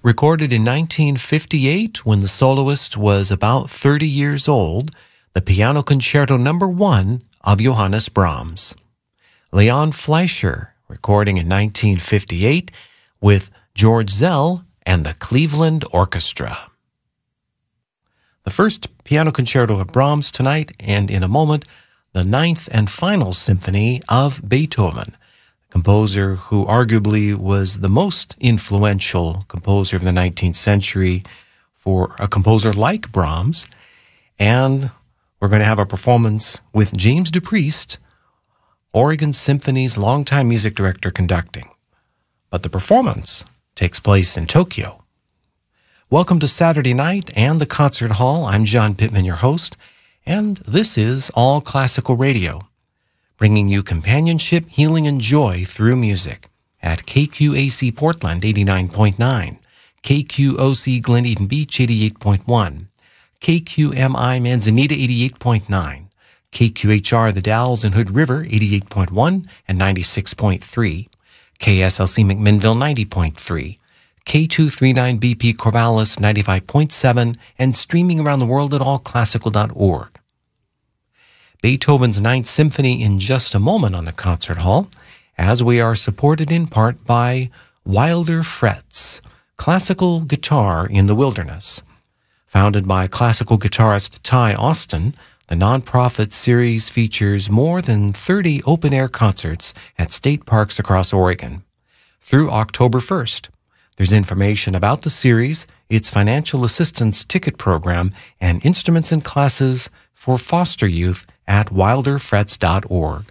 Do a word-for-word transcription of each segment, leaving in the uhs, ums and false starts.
Recorded in nineteen fifty-eight, when the soloist was about thirty years old, the Piano Concerto Number One of Johannes Brahms. Leon Fleischer, recording in nineteen fifty-eight with George Szell and the Cleveland Orchestra. The first piano concerto of Brahms tonight, and in a moment, the ninth and final symphony of Beethoven, composer who arguably was the most influential composer of the nineteenth century for a composer like Brahms. And we're going to have a performance with James DePriest, Oregon Symphony's longtime music director, conducting. But the performance takes place in Tokyo. Welcome to Saturday Night and the Concert Hall. I'm John Pittman, your host, and this is All Classical Radio, bringing you companionship, healing, and joy through music at K Q A C Portland eighty-nine point nine, K Q O C Glen Eden Beach eighty-eight point one, K Q M I Manzanita eighty-eight point nine, K Q H R The Dalles and Hood River eighty-eight point one and ninety-six point three, K S L C McMinnville ninety point three, K two thirty-nine B P Corvallis ninety-five point seven, and streaming around the world at all classical dot org. Beethoven's Ninth Symphony in just a moment on the Concert Hall, as we are supported in part by Wilder Frets, classical guitar in the wilderness. Founded by classical guitarist Ty Austin, the nonprofit series features more than thirty open-air concerts at state parks across Oregon. Through October first, there's information about the series, its financial assistance ticket program, and instruments and classes for foster youth at wilder frets dot org.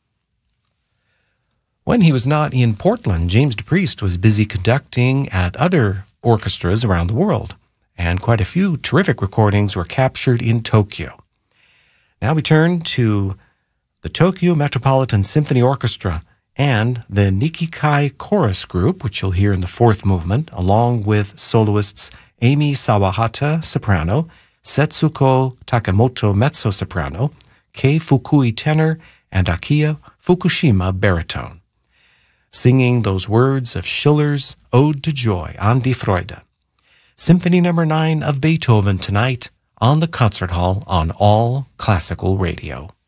When he was not in Portland, James DePriest was busy conducting at other orchestras around the world, and quite a few terrific recordings were captured in Tokyo. Now we turn to the Tokyo Metropolitan Symphony Orchestra and the Nikikai Chorus Group, which you'll hear in the fourth movement, along with soloists Amy Sawahata, soprano, Setsuko Takemoto, mezzo-soprano, Kei Fukui, tenor, and Akiya Fukushima, baritone, singing those words of Schiller's Ode to Joy, An die Freude. Symphony number nine of Beethoven tonight on the Concert Hall on All Classical Radio.